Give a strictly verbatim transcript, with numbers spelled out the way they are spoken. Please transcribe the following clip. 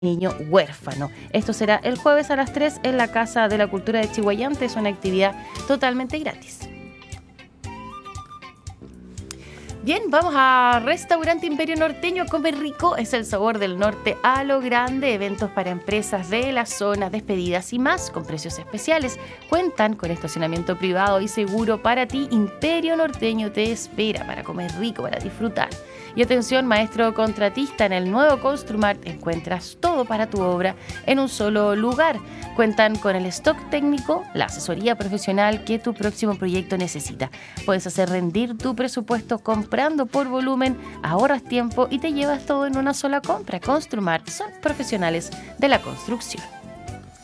niño huérfano. Esto será el jueves a las tres en la Casa de la Cultura de Chihuayante. Es una actividad totalmente gratis. Bien, vamos a Restaurante Imperio Norteño. Comer rico es el sabor del norte a lo grande. Eventos para empresas de la zona, despedidas y más, con precios especiales. Cuentan con estacionamiento privado y seguro para ti. Imperio Norteño te espera para comer rico, para disfrutar. Y atención, maestro contratista, en el nuevo Construmart encuentras todo para tu obra en un solo lugar. Cuentan con el stock técnico, la asesoría profesional que tu próximo proyecto necesita. Puedes hacer rendir tu presupuesto comprando por volumen, ahorras tiempo y te llevas todo en una sola compra. Construmart son profesionales de la construcción.